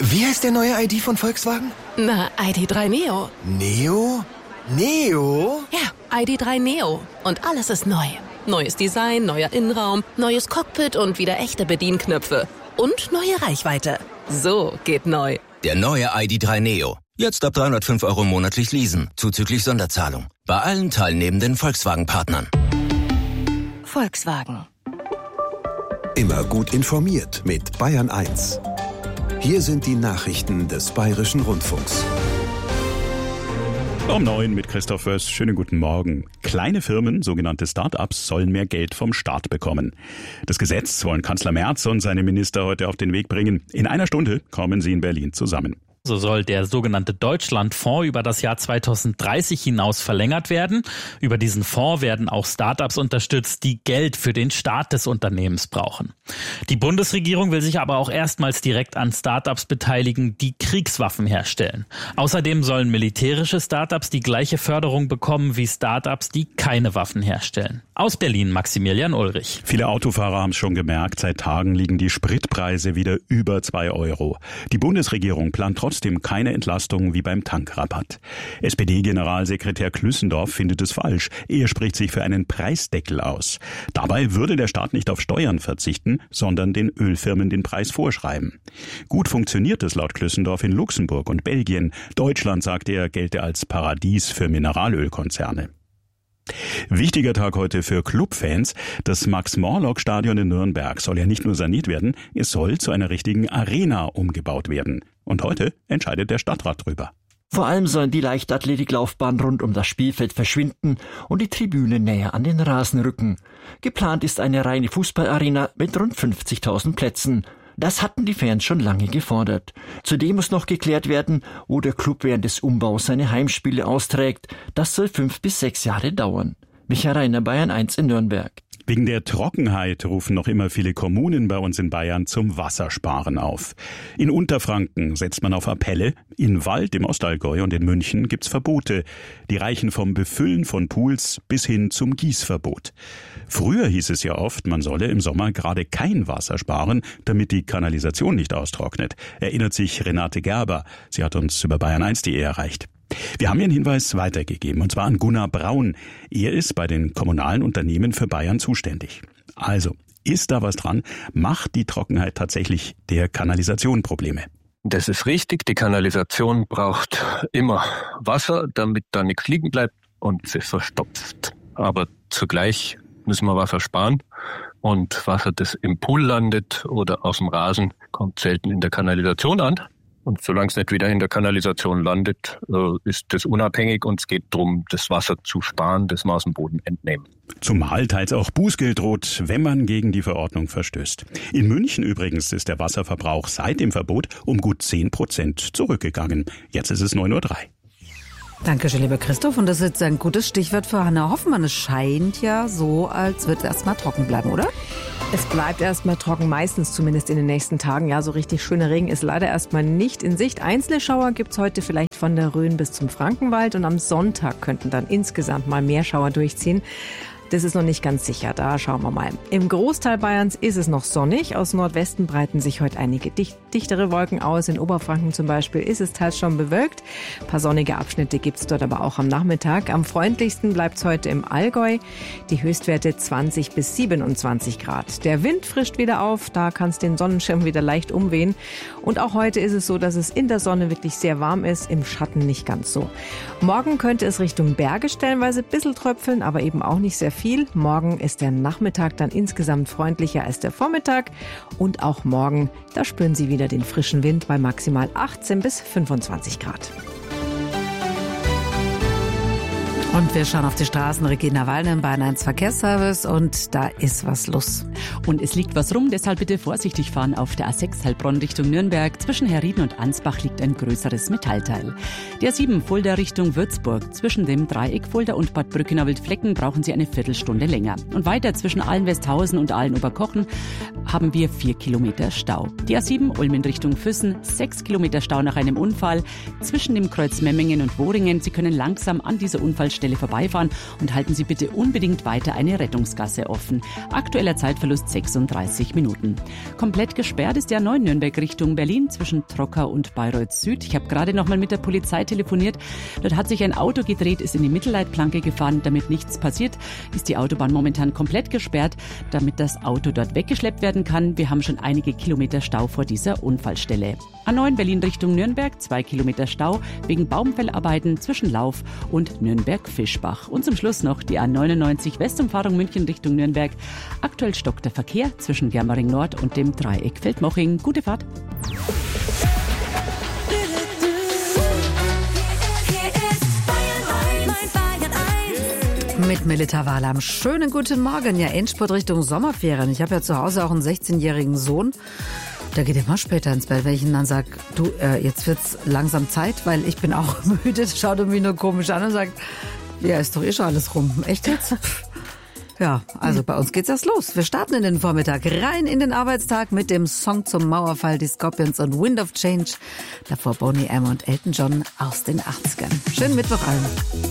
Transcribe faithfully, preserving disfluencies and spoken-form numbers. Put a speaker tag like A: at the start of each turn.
A: Wie heißt der neue I D von Volkswagen?
B: Na, I D drei Neo.
A: Neo? Neo?
B: Ja, I D drei Neo. Und alles ist neu. Neues Design, neuer Innenraum, neues Cockpit und wieder echte Bedienknöpfe. Und neue Reichweite. So geht neu.
C: Der neue I D drei Neo. Jetzt ab dreihundertfünf Euro monatlich leasen, zuzüglich Sonderzahlung. Bei allen teilnehmenden Volkswagen-Partnern.
B: Volkswagen.
D: Immer gut informiert mit Bayern eins. Hier sind die Nachrichten des Bayerischen Rundfunks.
E: Um neun mit Christoph Wöss. Schönen guten Morgen. Kleine Firmen, sogenannte Start-ups, sollen mehr Geld vom Staat bekommen. Das Gesetz wollen Kanzler Merz und seine Minister heute auf den Weg bringen. In einer Stunde kommen sie in Berlin zusammen.
F: So soll der sogenannte Deutschlandfonds über das Jahr zweitausenddreißig hinaus verlängert werden. Über diesen Fonds werden auch Startups unterstützt, die Geld für den Start des Unternehmens brauchen. Die Bundesregierung will sich aber auch erstmals direkt an Startups beteiligen, die Kriegswaffen herstellen. Außerdem sollen militärische Startups die gleiche Förderung bekommen wie Startups, die keine Waffen herstellen. Aus Berlin Maximilian Ulrich.
E: Viele Autofahrer haben es schon gemerkt, seit Tagen liegen die Spritpreise wieder über zwei Euro. Die Bundesregierung plant trotzdem keine Entlastung wie beim Tankrabatt. S P D-Generalsekretär Klüssendorf findet es falsch. Er spricht sich für einen Preisdeckel aus. Dabei würde der Staat nicht auf Steuern verzichten, sondern den Ölfirmen den Preis vorschreiben. Gut funktioniert es laut Klüssendorf in Luxemburg und Belgien. Deutschland, sagt er, gelte als Paradies für Mineralölkonzerne. Wichtiger Tag heute für Clubfans. Das Max-Morlock-Stadion in Nürnberg soll ja nicht nur saniert werden, es soll zu einer richtigen Arena umgebaut werden. Und heute entscheidet der Stadtrat drüber.
G: Vor allem sollen die Leichtathletiklaufbahn rund um das Spielfeld verschwinden und die Tribüne näher an den Rasen rücken. Geplant ist eine reine Fußballarena mit rund fünfzigtausend Plätzen. Das hatten die Fans schon lange gefordert. Zudem muss noch geklärt werden, wo der Club während des Umbaus seine Heimspiele austrägt. Das soll fünf bis sechs Jahre dauern. Michael Reiner, Bayern eins in Nürnberg.
E: Wegen der Trockenheit rufen noch immer viele Kommunen bei uns in Bayern zum Wassersparen auf. In Unterfranken setzt man auf Appelle, in Wald im Ostallgäu und in München gibt's Verbote. Die reichen vom Befüllen von Pools bis hin zum Gießverbot. Früher hieß es ja oft, man solle im Sommer gerade kein Wasser sparen, damit die Kanalisation nicht austrocknet. Erinnert sich Renate Gerber. Sie hat uns über bayern eins punkt de erreicht. Wir haben Ihren Hinweis weitergegeben, und zwar an Gunnar Braun. Er ist bei den kommunalen Unternehmen für Bayern zuständig. Also, ist da was dran? Macht die Trockenheit tatsächlich der Kanalisation Probleme?
H: Das ist richtig. Die Kanalisation braucht immer Wasser, damit da nichts liegen bleibt und sie verstopft. Aber zugleich müssen wir Wasser sparen. Und Wasser, das im Pool landet oder aus dem Rasen, kommt selten in der Kanalisation an. Und solange es nicht wieder in der Kanalisation landet, ist das unabhängig und es geht darum, das Wasser zu sparen, das wir aus dem Boden entnehmen.
E: Zumal teils auch Bußgeld droht, wenn man gegen die Verordnung verstößt. In München übrigens ist der Wasserverbrauch seit dem Verbot um gut zehn Prozent zurückgegangen. Jetzt ist es neun Uhr drei.
I: Dankeschön, lieber Christoph. Und das ist jetzt ein gutes Stichwort für Hanna Hoffmann. Es scheint ja so, als wird es erstmal trocken bleiben, oder?
J: Es bleibt erstmal trocken, meistens zumindest in den nächsten Tagen. Ja, so richtig schöner Regen ist leider erstmal nicht in Sicht. Einzelne Schauer gibt's heute vielleicht von der Rhön bis zum Frankenwald. Und am Sonntag könnten dann insgesamt mal mehr Schauer durchziehen. Das ist noch nicht ganz sicher, da schauen wir mal. Im Großteil Bayerns ist es noch sonnig. Aus Nordwesten breiten sich heute einige dicht, dichtere Wolken aus. In Oberfranken zum Beispiel ist es teils schon bewölkt. Ein paar sonnige Abschnitte gibt es dort aber auch am Nachmittag. Am freundlichsten bleibt es heute im Allgäu. Die Höchstwerte zwanzig bis siebenundzwanzig Grad. Der Wind frischt wieder auf, da kann es den Sonnenschirm wieder leicht umwehen. Und auch heute ist es so, dass es in der Sonne wirklich sehr warm ist, im Schatten nicht ganz so. Morgen könnte es Richtung Berge stellenweise ein bisschen tröpfeln, aber eben auch nicht sehr viel. Morgen ist der Nachmittag dann insgesamt freundlicher als der Vormittag. Und auch morgen, da spüren Sie wieder den frischen Wind bei maximal achtzehn bis fünfundzwanzig Grad.
I: Und wir schauen auf die Straßen. Regina Wallner im Bayern eins Verkehrsservice und da ist was los.
K: Und es liegt was rum, deshalb bitte vorsichtig fahren auf der A sechs Heilbronn Richtung Nürnberg. Zwischen Herrieden und Ansbach liegt ein größeres Metallteil. Die A sieben Fulda Richtung Würzburg. Zwischen dem Dreieck Fulda und Bad Brückenau-Wildflecken brauchen Sie eine Viertelstunde länger. Und weiter zwischen Ahlen-Westhausen und Ahlen-Oberkochen haben wir vier Kilometer Stau. Die A sieben Ulm in Richtung Füssen, sechs Kilometer Stau nach einem Unfall. Zwischen dem Kreuz Memmingen und Woringen. Sie können langsam an dieser Unfallstelle Unfallstelle vorbeifahren und halten Sie bitte unbedingt weiter eine Rettungsgasse offen. Aktueller Zeitverlust sechsunddreißig Minuten. Komplett gesperrt ist die A neun Nürnberg Richtung Berlin zwischen Trocker und Bayreuth Süd. Ich habe gerade noch mal mit der Polizei telefoniert. Dort hat sich ein Auto gedreht, ist in die Mittelleitplanke gefahren. Damit nichts passiert, ist die Autobahn momentan komplett gesperrt, damit das Auto dort weggeschleppt werden kann. Wir haben schon einige Kilometer Stau vor dieser Unfallstelle. A neun Berlin Richtung Nürnberg, zwei Kilometer Stau wegen Baumfellarbeiten zwischen Lauf und Nürnberg-Fischbach. Und zum Schluss noch die A neunundneunzig Westumfahrung München Richtung Nürnberg. Aktuell stockt der Verkehr zwischen Germering Nord und dem Dreieck Feldmoching. Gute Fahrt.
I: Mit Melita Wahlam. Schönen guten Morgen. Ja, Endspurt Richtung Sommerferien. Ich habe ja zu Hause auch einen sechzehnjährigen Sohn. Der geht immer später ins Bett, wenn ich ihm dann sage, du, äh, jetzt wird's langsam Zeit, weil ich bin auch müde. Schaut er mich nur komisch an und sagt, ja, ist doch eh schon alles rum. Echt jetzt? Ja, also bei uns geht's erst los. Wir starten in den Vormittag, rein in den Arbeitstag mit dem Song zum Mauerfall, die Scorpions und Wind of Change. Davor Boney M. und Elton John aus den achtzigern. Schönen Mittwoch allen.